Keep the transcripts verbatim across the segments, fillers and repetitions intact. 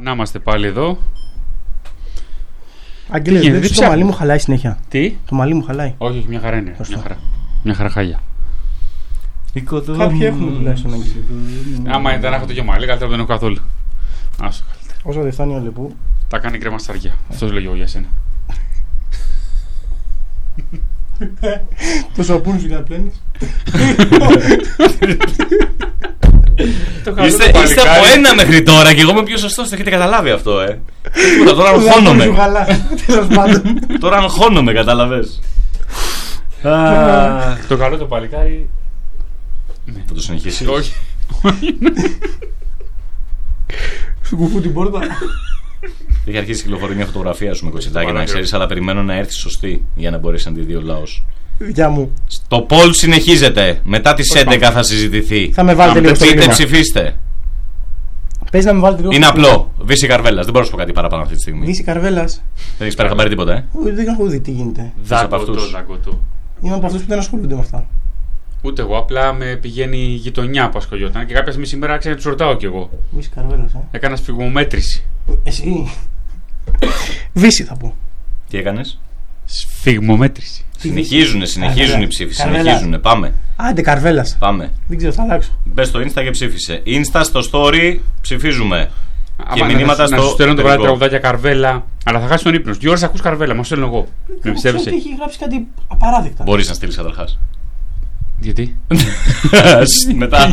Να είμαστε πάλι εδώ. Αγγέλε, δεν το μαλλί μου χαλάει συνέχεια. Τι? Το μαλλί μου χαλάει. Όχι, όχι, μια χαρά είναι. Μια χαρά. Μια χαρά χάλια. Κάποιοι έχουν τουλάχιστον Αγγέλε. Άμα ήταν να έχω το γιο μαλλί, καλύτερα δεν έχω καθόλου. Άσο καλύτερα. Όσο δεν φτάνει ο Λεπού. Τα κάνει κρέμα στα αργία. Αυτό λέω εγώ για σένα. Το σαπούνι σου για να πλένεις. Είστε, είστε από ένα μέχρι τώρα και εγώ είμαι πιο σωστός. Το έχετε καταλάβει αυτό, ε. Τώρα αγχώνομαι. Τώρα αγχώνομαι, κατάλαβες. Το καλό το παλικάρι. Θα το συνεχίσει. Όχι. Σου κουφού την πόρτα. Έχει αρχίσει κυκλοφορεί μια φωτογραφία σου με κοτσιδάκι, να ξέρεις, αλλά περιμένω να έρθει σωστή για να μπορέσει να τη δει ο λαός. Δικιά μου. Το poll συνεχίζεται. Μετά τις έντεκα θα συζητηθεί. Θα με βάλετε λίγο στο πείτε, ψηφίστε. Πες να με βάλετε λίγο. Είναι απλό. Βύση Καρβέλας. Δεν μπορώ να σου πω κάτι παραπάνω αυτή τη στιγμή. Βύση Καρβέλας. Δεν έχεις πάρει χαμπάρι τίποτα, ε. Δεν έχω δει τι γίνεται. Δάγκωτο, δάγκωτο. Είμαι από αυτούς που δεν ασχολούνται με αυτά. Ούτε εγώ, απλά με πηγαίνει η γειτονιά που ασχολιόταν και κάποια στιγμή σήμερα άρχισα να του ρωτάω κι εγώ. Βύση Καρβέλας, ε. Έκανα σφιγμομέτρηση. Εσύ. Βύση θα πω. Τι έκανες? Σφιγμομέτρηση. Συνεχίζουνε, συνεχίζουν οι ψήφοι. Συνεχίζουνε. Πάμε. Άντε, Καρβέλας. Πάμε. Δεν ξέρω, θα αλλάξω. Μπες στο Insta και ψήφισε. Insta στο story ψηφίζουμε. Και άμα μηνύματα να, στο. Να σου στέλνω το βράδυ τραγουδάκια Καρβέλα. Αλλά θα χάσει τον ύπνο. Δύο ώρες ακούς Καρβέλα, μα στέλνω εγώ. Με πιστεύεσαι? Έχει γράψει κάτι απαράδεκτα. Μπορείς να στείλεις καταρχάς. Γιατί? Μετά.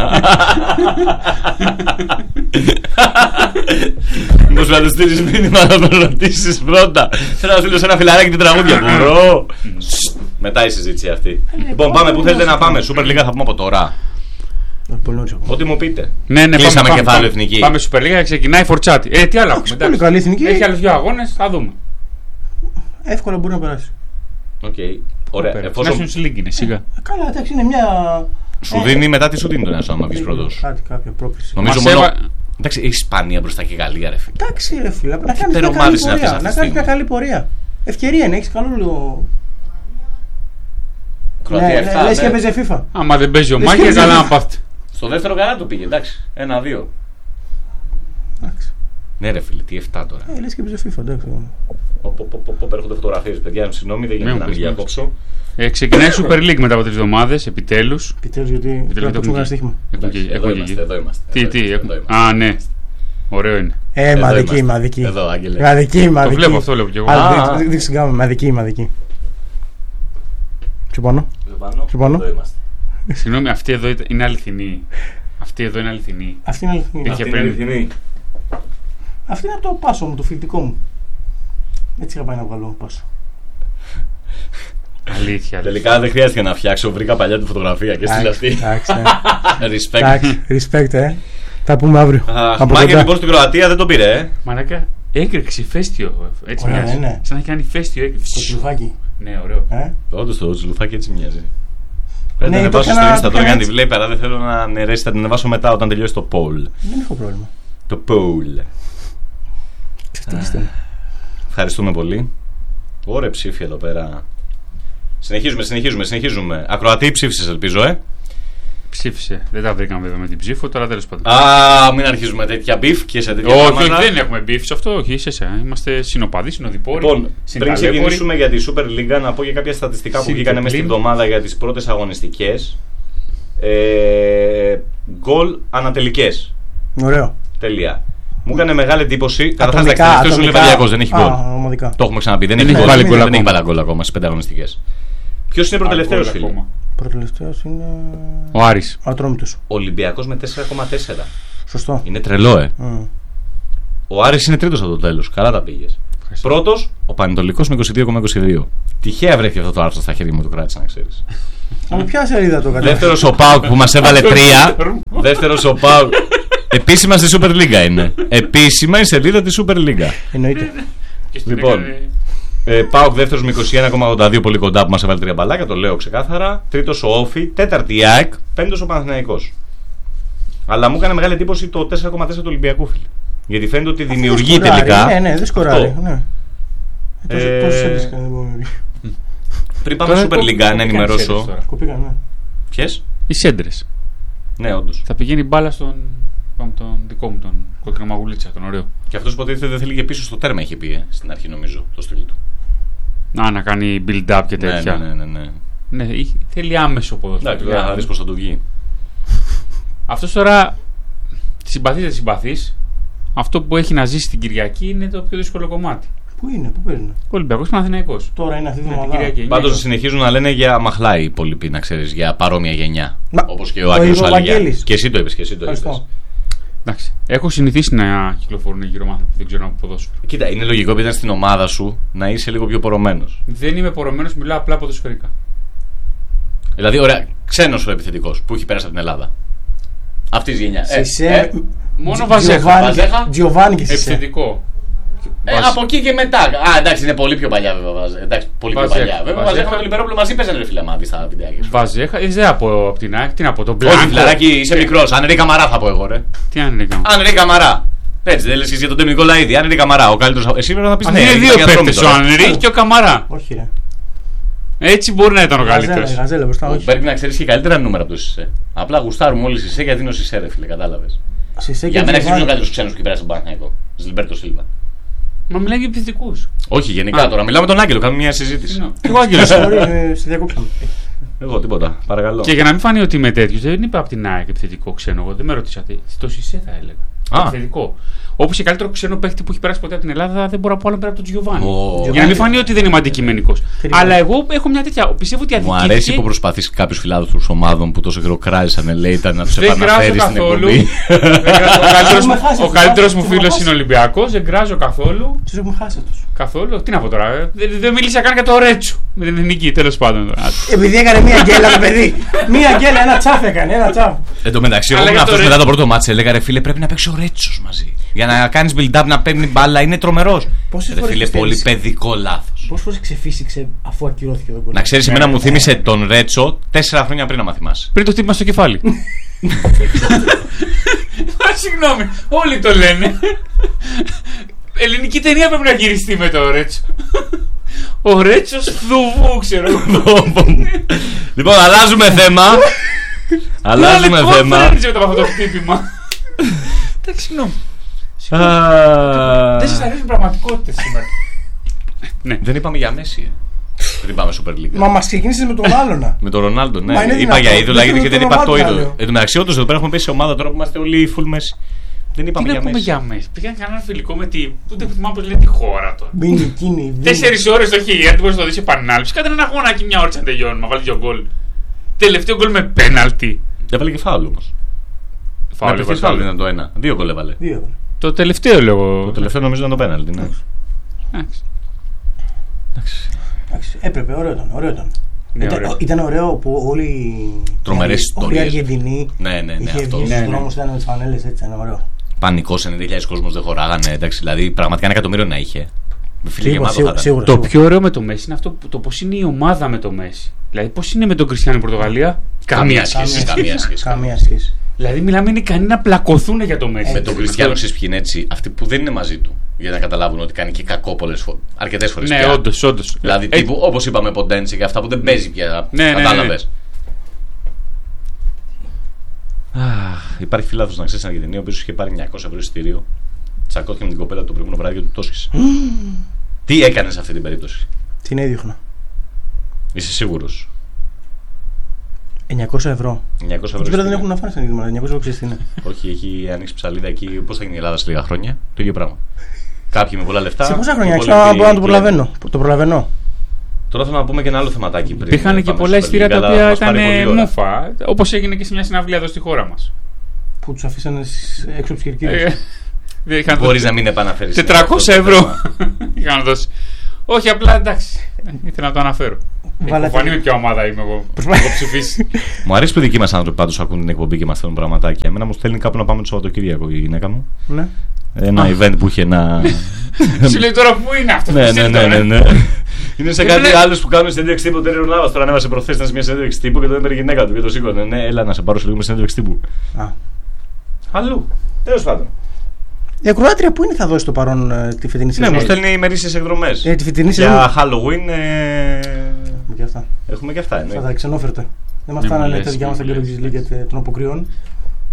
Μήπως να του στείλεις μήνυμα να τον ρωτήσεις πρώτα. Θέλω να στείλω ένα φιλαράκι την τραγούδια. Μπορώ. Μετά η συζήτηση αυτή. Λοιπόν, πάμε. Πού θέλετε να πάμε? Super League θα πούμε από τώρα. Ό,τι μου πείτε. Ναι, ναι, κλείσαμε πάμε, κεφάλαιο πάμε, εθνική. Πάμε Super League, ξεκινάει φορτσάτη. Ε, τι άλλο έχουμε? Πολύ καλή εθνική. Έχει άλλους δύο αγώνες, θα δούμε. Εύκολα μπορεί να περάσει. Οκ. Ωραία. Εφόσον... Nations League είναι, σιγά. Καλά, εντάξει, είναι μια. Σου δίνει μετά τη σου δίνει τον ένα, άμα βγει πρώτο. Κάτι, κάποια πρόκληση. Νομίζω μόνο. Εντάξει, η Ισπανία μπροστά και η Γαλλία, ρε φίλε. Εντάξει, ρε φίλε. Να κάνει μια καλή πορεία. Να κάνει μια καλή πορεία. Ευκαιρία είναι, έχει καλό λίγο. Κροατία εφτά. Λες και έπαιζε FIFA. Άμα δεν παίζει ο Μάκη, καλά να πάθει. Στο δεύτερο καλά το πήγε, εντάξει. Ένα δύο. Εντάξει. Ναι, ρε φίλε, τι εφτά τώρα. Ε, λες και έπαιζε FIFA, εντάξει. Ποπ, έρχονται φωτογραφίες, παιδιά. Συγγνώμη, δεν γίνεται να μην διακόψω. Ε, ξεκινάει η Super League μετά από τρεις εβδομάδες, επιτέλους. Επιτέλους, γιατί πρέπει να παίξουμε ένα στοίχημα. Εδώ είμαστε, εδώ είμαστε. Τι, τι, α, ναι. Ωραίο είναι. Ε, μαδική, μαδική. Εδώ, Άγγελε. Μαδική, μαδική. Το βλέπω, αυτό βλέπω κι εγώ. Δεν ξεγκάμε, μαδική, μαδική. Πιο πάνω. Πιο πάνω. Εδώ είμαστε. Συγγνώμη, αυτή εδώ είναι αληθινή. Αυτή εδώ είναι αληθινή. Αυτή είναι αληθινή. Αυτή είναι αληθινή. Αυτή είναι από το πάσο μου, το φιλτικό μου. Έτσι είχα πάει να βγάλω πάσο. Αλήθεια. Τελικά δεν χρειάστηκε να φτιάξω. Βρήκα παλιά τη φωτογραφία και στην αυτή. Respect. Respect, ε. Θα πούμε αύριο. Μάκη λοιπόν στην Κροατία δεν το πήρε, ε. Μαλάκα, έκρηξη ηφαίστειο. Έτσι ωραία, μοιάζει. Ναι. Σαν να έχει κάνει ηφαίστειο έκρηξη. Το τσουλουφάκι. Ναι, ωραίο. Ε? Όντως το τσουλουφάκι έτσι μοιάζει. Πρέπει Ναι, να ανεβάσω το στο έκανα- Insta το τώρα για να έκανα τη βλέπει, αλλά δεν θέλω να αναιρέσει. Θα την ανεβάσω μετά όταν τελειώσει το poll. Δεν έχω πρόβλημα. Το poll. Ευχαριστούμε πολύ. Ωραία ψήφια εδώ πέρα. Συνεχίζουμε, συνεχίζουμε, συνεχίζουμε. Ακροατή ψήφισες, ελπίζω, ε. Ψήφισε. Δεν τα βρήκαμε βέβαια με την ψήφο, τώρα τέλος πάντων. Α, μην αρχίζουμε τέτοια μπιφ και σε τέτοια Όχι, πράγματα. όχι, δεν έχουμε μπιφ σε αυτό, όχι, είσαι εσύ. Είμαστε συνοπαδοί, συνοδοιπόροι. Λοιπόν, πριν συνταλέποροι. ξεκινήσουμε για τη Super League, να πω για κάποια στατιστικά που βγήκαν μέσα στην εβδομάδα για τις πρώτες αγωνιστικές. Ε, γκολ ανατελικές. Ωραίο. Τελεία. Μου έκανε μεγάλη εντύπωση. Καταρχάς, Ατομικά, τελευταίο ατομικά. Ολυμπιακός δεν έχει γκολ. Α, ομαδικά. Το έχουμε ξαναπεί. Δεν Δεν έχει έχει γκολ. βάλει γκολ Δεν έχει ακόμα. βάλει γκολ ακόμα στις πέντε αγωνιστικές. Ποιος είναι προτελευταίος, φίλε? Προτελευταίος είναι. Ο Άρης. Ατρόμητος. Ολυμπιακός με τέσσερα κόμμα τέσσερα. Σωστό. Είναι τρελό, ε. Mm. Ο Άρης είναι τρίτος από το τέλος. Καλά τα πήγες. Πρώτος, ο Πανετολικός με είκοσι δύο κόμμα είκοσι δύο. Τυχαία βρέθηκε αυτό το άρθρο στα χέρια μου, το κράτησα να ξέρεις. Από ποια σελίδα το κατάλαβα? Δεύτερος ο Πάουκ που μας έβαλε τρία. Δεύτερος ο Πάουκ. Επίσημα στη Super League είναι. Επίσημα η σελίδα της Super League. Εννοείται. Λοιπόν, ε, Πάουκ δεύτερος με είκοσι ένα κόμμα ογδόντα δύο, πολύ κοντά που μας έβαλε τρία μπαλάκια, το λέω ξεκάθαρα. Τρίτος ο Όφι, τέταρτη η ΑΕΚ, πέμπτος ο Παναθηναϊκός. Αλλά μου έκανε μεγάλη εντύπωση το τέσσερα κόμμα τέσσερα του Ολυμπιακού, φίλε. Γιατί φαίνεται ότι δημιουργεί τελικά. Ναι, ναι, δεν σκοράρει. Ναι. Ε, Τόσες έντες κάνει, δεν μπορούμε. Πριν πάμε στο Super League, να ενημερώσω. Κοπήκαν, ναι. Ποιες? Οι σέντρες. Ναι, όντως. Θα πηγαίνει μπάλα στον, τον δικό μου τον κόκκινο τον Μαγουλίτσα, τον ωραίο. Και αυτός υποτίθεται δεν θέλει και πίσω στο τέρμα, είχε πει ε, στην αρχή, νομίζω, το στυλ του. Να, να κάνει build-up και τέτοια. Ναι, ναι, ναι. ναι. Ναι, θέλει άμεσο ποδόσφαιρο. Εντάξει, τώρα θα δεις πώς θα του βγει. Αυτός τώρα συμπαθείς δεν συμπαθείς. Αυτό που έχει να ζήσει την Κυριακή είναι το πιο δύσκολο κομμάτι. Πού είναι, πού παίζουν. Ολυμπιακός Παναθηναϊκός. Τώρα είναι αυτή τη Ναι, την εβδομάδα. Κυριακή. Πάντως εννιά. συνεχίζουν να λένε για μαχλάει οι υπόλοιποι, να ξέρεις, για παρόμοια γενιά. Μα, Όπως και ο ο Άγγελος Ιβο Αλιγιά. Βαγγέλης. Και εσύ το είπες, και εσύ το είπες. Ευχαριστώ. Εντάξει. Έχω συνηθίσει να κυκλοφορούν γύρω άνθρωποι που δεν ξέρουν από ποδόσφαιρο. Κοίτα, είναι λογικό επειδή ήταν στην ομάδα σου να είσαι λίγο πιο πορωμένος. Δεν είμαι πορωμένος, μιλάω απλά ποδοσφαιρικά. Δηλαδή, ωραία, ξένος ο επιθετικός που έχει πέρασει από την Ελλάδα. Αυτή τη γενιά. Ε, Σισε, ε, Μόνο Τζι- Βαζέχα. Τζιοβάνι- Βαζέχα. Τζιοβάνι και Σισε. Επιθετικό. ε, Βαζ- από εκεί και μετά. Α, εντάξει, είναι πολύ πιο παλιά βέβαια. Βαζέ- Εντάξει, πολύ πιο Βαζέχα. παλιά. Βέβαια, Βαζέχα. Βαζέχα με τον Λιμπερόπουλο μαζί παίζανε ρε φίλε μάτι στα βιντεάκια. Βαζέχα, ε, δεν από, από την ΑΕΚ, τι να πω, τον Όχι, Μπλάνκο. φιλαράκι, είσαι μικρός. Ανρή Καμαρά θα πω εγώ, ρε. Τι αν είναι κάνω. Ανρή Καμαρά. Έτσι, δεν λες και για τον Τέμι Νικολαίδη. Ανρή Καμαρά, ο καλύτερος. Εσύ πρέπει να πει Αν ναι. είναι ήταν δύο για δρόμοι παίκτες, ο τώρα. Ανρή και ο Καμαρά. Όχι, ρε. Έτσι μπορεί να ήταν ο Γαζέλα, καλύτερος. γαζέλα μπροστά, Ο όχι. Πρέπει να ξέρει και καλύτερα νούμερα από το Σισε. Απλά γουστάρουμε όλοι Σισε γιατί είναι ο Σισε, ρε φίλε, κατάλαβε. Σισε και Για μένα Τζιοβάνι. είναι ο καλύτερο ξένο που έχει περάσει στον Παναθηναϊκό. Ζιλμπέρτο Σίλβα. Μα μιλάει για επιθετικούς. Όχι, γενικά Α. τώρα. Μιλάμε με τον Άγγελο, κάνουμε μια συζήτηση. Και ο Άγγελος. Sorry, ε, σε διακόψαμε. Εγώ τίποτα. Παρακαλώ. Και για να μην φανεί ότι είμαι τέτοιο, δεν είπα από την ΑΕΚ επιθετικό ξένο. Εγώ δεν με ρωτήσατε. Στο Σισε θα έλεγα. Α. Επιθετικό. Όπως και καλύτερο ξένο παίχτη που έχει περάσει ποτέ από την Ελλάδα, δεν μπορώ να πω άλλο πέρα από τον Τζιοβάνι. Ω. Για να μην φανεί ότι δεν είμαι αντικειμενικός. Κρίμα. Αλλά εγώ έχω μια τέτοια. Πιστεύω ότι Μου αδικήθηκε. αρέσει που προσπαθεί κάποιου φιλάδου ομάδων που τόσο καιρό κράζησαν, λέει, ήταν να του Δεν κράζω επαναφέρει στην καθόλου. εκπομπή. Δεν κράζω. Ο καλύτερος μου- Έχουμε χάσει Ο αυτό, καλύτερος μου έχουμε φίλος χάσει. είναι Ολυμπιακός. Δεν κράζω καθόλου. Τους έχουμε χάσει αυτούς. Καθόλου. Τι να πω τώρα. ε. Δεν, δεν μίλησα καν για το Ρέτσο. Με την εθνική, τέλος πάντων. Άντε. Επειδή έκανε μία γκέλα το παιδί. Μία γκέλα, ένα τσάφ έκανε, ένα τσάφ. Εν τω μεταξύ, εγώ Αλλά ήμουν για το αυτό ρε- μετά το πρώτο μάτσο. Έλεγα ρε φίλε, πρέπει να παίξει ο Ρέτσο μαζί. Για να κάνει build-up να παίρνει μπάλα, είναι τρομερό. Πόσες Ρε φορές φίλε, πιστεύεις? πολύ παιδικό λάθο. Πόσες φορές ξεφύσιξε αφού ακυρώθηκε το κόλπο. Να ξέρει, Ναι, εμένα ναι, μου ναι. θύμισε τον Ρέτσο τέσσερα χρόνια πριν, να θυμάσαι. Πριν το χτύπημα στο κεφάλι. Α, συγγνώμη, όλοι το λένε. Ελληνική ταινία πρέπει να γυριστεί με το Ρέτσο. Ο Ρέτσος φδουβού, ξέρω εγώ. Λοιπόν, αλλάζουμε θέμα. Αλλάζουμε Είναι θέμα. conference μετά από αυτό το χτύπημα. Εντάξει, συγγνώμη. Α, Δεν σας αρέσουν πραγματικότητες σήμερα. Ναι. Δεν είπαμε για Μέση. ε. Δεν είπαμε Super League. Μα μας ξεκίνησες με τον άλλον. Με τον Ρονάλντο, ναι. Μα είναι Είπα δυνατόν. για είδωλα Δεν γιατί θέλω δεν το είπα το Ρονάλντο, είδωλο. λέω. Εν τω μεταξύ, όντως εδώ πέρα έχουμε πέσει σε ομάδα τώρα που είμαστε όλοι full Μέση. Δεν Τι είπαμε να για πούμε Μέση. για Μέση. Πήγαν κανένα φιλικό με τη. Ούτε θυμάμαι πώς λέει τη χώρα τώρα. Μπίνι, εκείνη. Τέσσερις ώρες το έχει γιατί μπορείς να το δεις επανάληψη. Κάτε ένα αγώνακι μια ώρα να τελειώνει. Μα βάλει δύο γκολ. Τελευταίο γκολ με πέναλτι. Έβαλε και φάουλ όμως. Φάουλ, Φάουλ, έβαλε. φάουλ ήταν το ένα. Δύο γκολ έβαλε. Δύο. Το τελευταίο λέω. Το τελευταίο νομίζω ήταν το πέναλτι. Ναι. Εντάξει. Εντάξει, έπρεπε, ωραίο ήταν. Ωραίο ήταν. Ναι, Ήταν- ωραίο. Ήταν ωραίο που όλοι. Τρομερές Όλοι οι ιστορίες. Αργεντινοί. Ναι, ναι, ναι. Είχε Αυτό. βγει Ναι, στους ναι. δρόμους, ήταν με τις φανέλες, έτσι ήταν ωραίο. Πανικός, ενενήντα χιλιάδες κόσμος δεν χωράγανε. Εντάξει, δηλαδή πραγματικά ένα εκατομμύριο να είχε. Με φίλε Σίγουρα, γεμάτο θα σίγουρα, ήταν. σίγουρα. Το πιο ωραίο με το Μέση είναι αυτό που, το πώς είναι η ομάδα με το Μέση. Δηλαδή πώς είναι με τον Κριστιανό Πορτογαλία. Καμία σχέση. Καμία σχέση. Καμία σχέση. Δηλαδή μιλάμε είναι ικανοί να πλακωθούν για το Μέση. Με τον Κριστιανό, ξέρει ποιοι είναι έτσι, αυτοί που δεν είναι μαζί του. Για να καταλάβουν ότι κάνει και κακό πολλές φορές. Αρκετές φορές. Ναι, πια. όντως, όντως. Δηλαδή, Ε, τύπου, όπως είπαμε, Ποντένσε και αυτά που δεν παίζει πια. Ναι, ναι, ναι, ναι. Κατάλαβες. Αχ, υπάρχει φιλάθος να ξέρει στην Αργεντινή, ο οποίος είχε πάρει εννιακόσια ευρώ εισιτήριο. Τσακώθηκε με την κοπέλα του προηγούμενο βράδυ και του το έσχισε. Τι έκανε σε αυτή την περίπτωση, Την έδιωχνα. είσαι σίγουρος? εννιακόσια ευρώ. εννιακόσια Εκεί ευρώ. πέρα δεν εισιτήριο. έχουν να φάνε στην Αργεντινή. εννιακόσια ευρώ ξέρεις τι είναι. Όχι, έχει ανοίξει ψαλίδα εκεί. Πώς θα γίνει η Ελλάδα σε λίγα χρόνια, το ίδιο πράγμα. Κάποιοι με πολλά λεφτά. Σε πόσα οι χρόνια υπόλοιποι ξέρω να μπορώ να το κλαίνουν. προλαβαίνω. Το προλαβαίνω. Τώρα θέλω να πούμε και ένα άλλο θεματάκι πριν. Υπήρχαν και πάμε πολλά στο Super εισιτήρια League, τα αλλά οποία μας πάρει ήταν πολλή ώρα. μούφα. Όπως έγινε και σε μια συναυλία εδώ στη χώρα μας. Που τους αφήσανε στις- έξω από τις κερκίδες. Ε, δεν είχαν Μπορείς δώσει- να μην επαναφέρεις. τετρακόσια αυτό το ευρώ θέμα. είχαν δώσει. Όχι, απλά εντάξει. Ήθελα να το αναφέρω. Βάλατε- Φανεί με ποια ομάδα είμαι εγώ. Προσπα- Έχω ψηφίσει. Μου αρέσει που οι δικοί μας άνθρωποι πάντως ακούν την εκπομπή και μας στέλνουν πραγματάκια. Εμένα μου στέλνει κάπου να πάμε το Σαββατοκύριακο η γυναίκα μου. Ναι. Ένα event που είχε ένα. Σου λέει τώρα πού είναι αυτό. Ναι, που ναι, στέλνει ναι, τώρα, ναι, ε? ναι. Είναι σε Ε, κάτι βλέ- άλλο που κάνουν συνέντευξη τύπου. Τέρι Ρονάβα τώρα ανέβασε προχθές ήταν σε μια συνέντευξη τύπου και το έμερε η γυναίκα του και το σήκωνε. Ναι, έλα να σε πάρω σε λίγο με συνέντευξη τύπου. Α. Αλλού. Τέλος πάντων. Η ακροάτρια που είναι θα δώσει το παρόν ε, τη φετινή Ναι, σεζόν. μου στέλνει ημερήσιες εκδρομές. Ε, τη φετινή Για σεζόν. Halloween ε, Έχουμε και αυτά. έχουμε και αυτά. Αυτά εννοείται. τα ξενόφερτα. Δεν μας Μη μου φτάνανε λες, τα δικιά μη μας τα μου γκέλο λες. της Λίγκετ των αποκριών.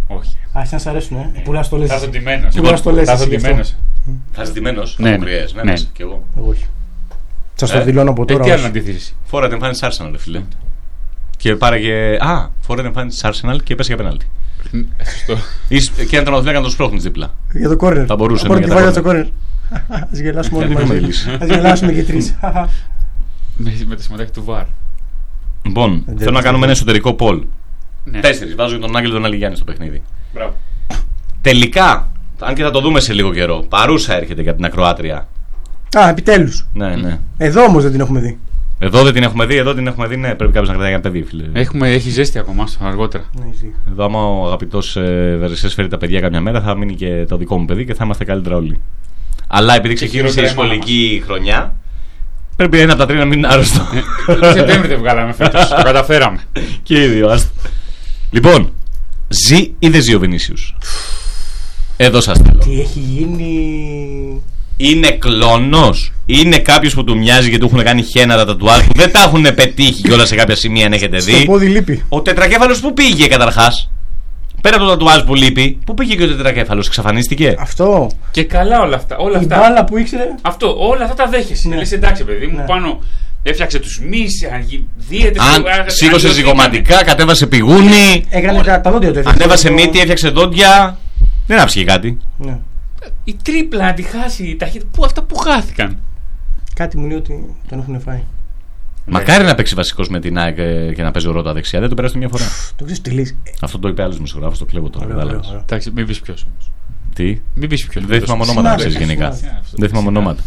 Όχι. Α, εσένα σ' αρέσουν, ε. Πουλάς το λες. Θα έρθω ντυμένος. Πουλάς το λες. Θα έρθω εσύ γι' αυτό. ντυμένος. Θα είσαι ντυμένος. Ναι, αποκριές, ναι. ναι, Ναι. και εγώ. Εγώ όχι. Σας το Ε, δηλώνω από Ε, τώρα. τι άλλο όχι. να αντιθέσει. Φόρα την εμφάνιση Arsenal, ρε φίλε. Και πάρε και. Α, φόρα την εμφάνιση Arsenal και πέσει για πέναλτι. Σωστό. Ίσ- Και αν τον οδηγεί να τον σπρώχνει δίπλα. Για το κόρνερ. Θα μπορούσε, Από ναι, τη για τα βάρια στο κόρνερ. Ας γελάσουμε όλοι Δεν μαζί. έχουμε λύση. Ας γελάσουμε και τρεις. Με με το συμμετέχει του βαρ. Λοιπόν, Δεν θέλω να το κάνουμε ένα εσωτερικό poll. Ναι. Τέσσερις. Βάζω και τον Άγγελο τον Αλιγιάννη στο παιχνίδι. Μπράβο. Τελικά, αν και θα το δούμε σε λίγο καιρό, παρούσα έρχεται για την ακροάτρια. Α, επιτέλους. Ναι, ναι. Εδώ όμως δεν την έχουμε δει. Εδώ δεν την έχουμε δει, εδώ την έχουμε δει. Ναι, πρέπει κάποιο να κρατάει ένα παιδί, φίλε. Έχουμε, έχει ζέστη ακόμα στο αργότερα. Ναι, ισχύει. Εδώ, άμα ο αγαπητό ε, Βερεσές φέρει τα παιδιά κάποια μέρα, θα μείνει και το δικό μου παιδί και θα είμαστε καλύτερα όλοι. Αλλά επειδή ξεκίνησε η χειρότερα η μάνα σχολική χρονιά, πρέπει ένα από τα τρία να μην είναι άρρωστο. Το Σεπτέμβρη δεν βγάλαμε φέτος. Το καταφέραμε. Και οι δύο, άστα. Λοιπόν, ζει ή δεν ζει ο Βινίσιους? Εδώ σας θέλω. Τι έχει γίνει. Είναι κλόνος? Είναι κάποιος που του μοιάζει και του έχουν κάνει χένα τα τατουάζ που δεν τα έχουν πετύχει κιόλας σε κάποια σημεία, αν έχετε Στο δει? πόδι λείπει. Ο τετρακέφαλος που πήγε καταρχάς? Πέρα από το τατουάζ που λείπει, πού πήγε και ο τετρακέφαλος? Εξαφανίστηκε? Αυτό. Και καλά όλα αυτά. Όλα Η αυτά. μπάλα που ήξερε. Αυτό, όλα αυτά τα δέχεσαι. Ναι. Λες εντάξει, παιδί μου, Ναι. πάνω έφτιαξε τους μυς, δίαιτες. Αν σήκωσε ζυγωματικά, κατέβασε πηγούνι, Έκανε τα τα δόντια του. έφτιαξε. ανέβασε Το- μύτη, έφτιαξε δόντια. Δεν άψηκε κάτι. Ναι. Η τρίπλα να τη χάσει η ταχύτητα. Πού αυτά που χάθηκαν. Κάτι μου λέει ότι τον έχουν φάει. Μακάρι να παίξει βασικός με την ΑΕΚ ε, και να παίζει ο Ρότα δεξιά. Δεν το πέρασε μια φορά. Το ξέρεις τι λες. Αυτό το είπε άλλο μισογράφο, το κλέβω τώρα. Ωραίο, κατάλαβες. ωραίο, ωραίο. Εντάξει, μην πεις ποιος όμως. Τι? Μην πεις ποιος. Δεν θυμάμαι ονόματα να ξέρει Συνάδελφοι, γενικά. συνάδελφοι. Δεν θυμάμαι ονόματα.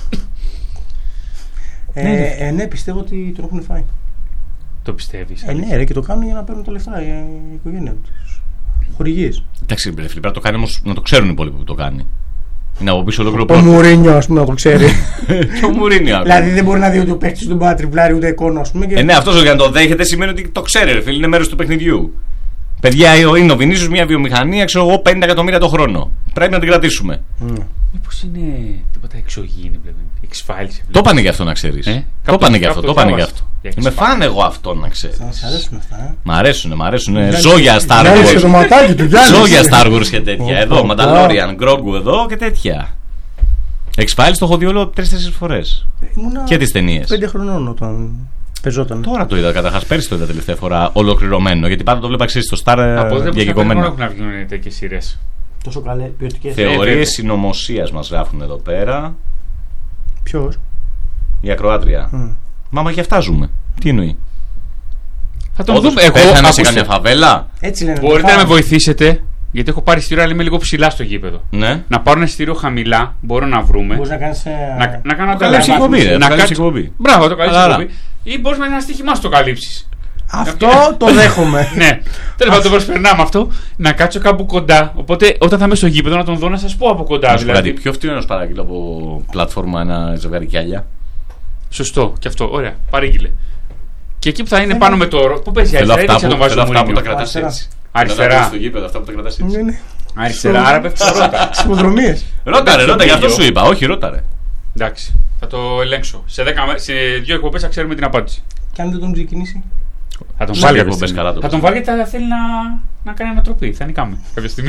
Ε, ε, ναι, πιστεύω ότι τον έχουν φάει. Το πιστεύεις. Ε, ναι, ρε, και το κάνουν για να παίρνουν τα λεφτά για η οικογένεια του. Χορηγίες. Εντάξει, ρε φίλε, πρέπει να το κάνει όμως να το ξέρουν οι υπόλοιποι που το κάνει. Είναι από πίσω ολόκληρο Ο πρώτο. Μουρίνιο, α πούμε, να το ξέρει. Και ο Μουρίνιο. Δηλαδή δεν μπορεί να δει ότι ο παίκτη του μπάτρι τριπλάρει ούτε εικόνα, α πούμε. Και... Ε, ναι, αυτό για να το δέχεται σημαίνει ότι το ξέρει, ρε φίλε, είναι μέρο του παιχνιδιού. Παιδιά, είναι ο Βινίσιους μια βιομηχανία, ξέρω εγώ, πενήντα εκατομμύρια το χρόνο. Πρέπει να την κρατήσουμε. Mm. Μήπως είναι τίποτα εξωγήινη, βλέπετε. X-Files. Το πάνε γι' αυτό να ξέρει. Ε, Το κάπου- πάνε γι' κάπου αυτό. το Το πάνε γι' διάβασα. αυτό. Για Είμαι X-Files. φαν εγώ αυτό να ξέρει. Θα σα αρέσουν αυτά, ε. Μ' αρέσουν, μ' αρέσουν. Γιάννη- Ζω για Star Γιάννη στο Wars. δωματάκι του, Γιάννη. Ζω για Star Wars και τέτοια. Ω, Εδώ, ω, Mandalorian, Grogu εδώ και τέτοια. X-Files το έχω δει όλο τρεις-τέσσερις φορές. Ήμουνα Και τις ταινίες. πέντε χρονών όταν παίζόταν. Τώρα το είδα καταρχάς, πέρυσι το είδα τελευταία φορά ολοκληρωμένο. Γιατί πάντα το βλέπα ξέρεις στο Star Από τότε που δεν διακεκομμένο. έχουν να βγουν τέτοιες σειρές. Τόσο καλέ, ποιοτικέ. Θεωρίες βέβαια. συνωμοσίας μας γράφουν εδώ πέρα. Ποιο. Η ακροάτρια. Μάμα, για αυτά ζούμε. Τι εννοεί? Θα τον Όντως, δούμε. Εγώ πέθανε σε άκουστε, καμιά φαβέλα. Έτσι λένε. μπορείτε το να με φάμε. βοηθήσετε, γιατί έχω πάρει εισιτήριο, αλλά είμαι λίγο ψηλά στο γήπεδο. Ναι. Να πάρω ένα εισιτήριο χαμηλά, μπορώ να βρούμε. Μπορείς να κάνεις. ε, Να, να κάνω Το καλύψει η εκπομπή, ρε. Το Να καλύψει η κάτσω. εκπομπή. Μπράβο, το καλύψει η Άρα. εκπομπή. Ή μπορεί με ένα στοίχημά σου το καλύψει. Αυτό το δέχομαι. Ναι, τέλο πάντων το προσπερνάμε αυτό. Να κάτσω κάπου κοντά. Οπότε όταν θα είμαι στο γήπεδο να τον δω να σα πω από κοντά. Να σου πω κάτι, Δηλαδή. πιο φτηνό να σου παραγγείλω από πλατφόρμα ένα ζευγάρι κιάλια. Σωστό και αυτό. Ωραία, παρήγγειλε. Και εκεί που θα είναι Θέλω- πάνω με το. Πού παίζει Θέλω αριστερά, αυτά ή που, θα τον θέλω βάζω αυτά που τα Μουρίνιο. κρατάς Αριστερά. έτσι. Αριστερά. Θέλω να στο γήπεδο, αυτά που τα κρατάς έτσι. Ναι, ναι. Αριστερά, άρα πέφτει στο ρότα. Υποδρομίες. Ρώτα ρε, ρώτα, γι' αυτό Μίλιο. σου είπα. Όχι, ρώτα ρε. Εντάξει, θα το ελέγξω. Σε, δέκα, μέ- σε δύο εκπομπές θα ξέρουμε την απάντηση. Και αν δεν τον ξεκινήσει. Θα τον Σε βάλει δύο κάποια εκπομπές στιγμή. καλά το Θα τον πες. βάλει γιατί θα θέλει να, να κάνει ανατροπή. Θα νικάμε κάποια στιγμή.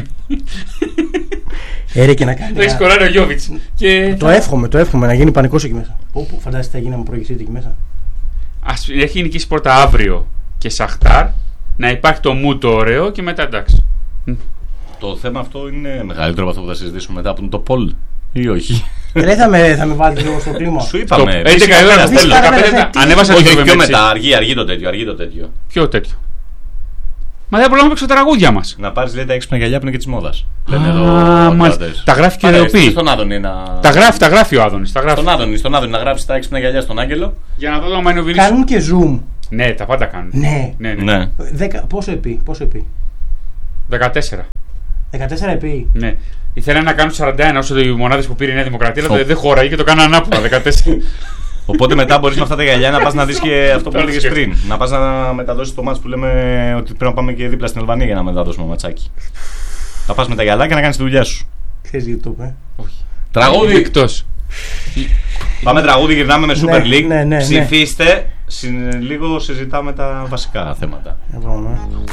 Έρε και να κάνει. Το έχει σκοράρει ο Γιώβιτς. Και Το θα- εύχομαι, το εύχομαι να γίνει πανικός εκεί μέσα. Όπου φαντάζεστε θα γίνει να μου προηγηθείτε εκεί μέσα. Ας έχει νικήσει πρώτα αύριο και Σαχτάρ. Να υπάρχει το μου το ωραίο και μετά εντάξει. Το θέμα αυτό είναι μεγαλύτερο από αυτό που θα συζητήσουμε μετά από το Πολ. Ή όχι. Και θα με, θα με βάλετε λίγο στο κλίμα. Σου Το είπαμε. έντεκα φυσικά, η ώρα, θέλω. Φυσικά, ρε, δεκαπέντε, ρε, τι- ανέβασα Όχι, το όχι, πιο βεμέτσι. μετά. Αργεί, αργεί το τέτοιο. Αργεί το τέτοιο. Ποιο τέτοιο. Μα δεν μπορούμε να παίξουμε τα τραγούδια μα. Να πάρει λέει τα έξυπνα γυαλιά που είναι και τη μόδα. Λένε Α, εδώ. μάλιστα. ακροατές. Τα γράφει και Πάρε, Ρεοπή. Στον Άδωνη να. Τα γράφει, τα γράφει ο Άδωνης. Τα γράφει. Στον Άδωνη, στον Άδωνη να γράψει τα έξυπνα γυαλιά στον Άγγελο. Για να δω άμα είναι ο Βινίσιος. Κάνουν και zoom. Ναι, τα πάντα κάνουν. Ναι. Ναι, ναι. Ναι. Δέκα, πόσο επί, πόσο επί. δεκατέσσερα. δεκατέσσερα επί. Ναι. Ήθελα να κάνουν σαράντα ένα όσο οι μονάδε που πήρε η Νέα Δημοκρατία, αλλά Ω. δεν χώραγε και το κάνανε ανάποδα. δεκατέσσερα. Οπότε μετά μπορεί με αυτά τα γυαλιά να πα να δει και αυτό που Το έλεγε σκέφτομαι. πριν. Να πα να μεταδώσει το μάτς που λέμε ότι πρέπει να πάμε και δίπλα στην Αλβανία για να μεταδώσουμε ματσάκι. Θα πα με τα γυαλιά και να κάνει τη δουλειά σου. Ξέρεις γιατί το είπε. Τραγούδι! Εκτό. Πάμε τραγούδι, γυρνάμε με Super Ναι, League. ναι, ναι, ναι. Ψηφίστε. Συν- Λίγο συζητάμε τα βασικά θέματα. Λοιπόν, ε.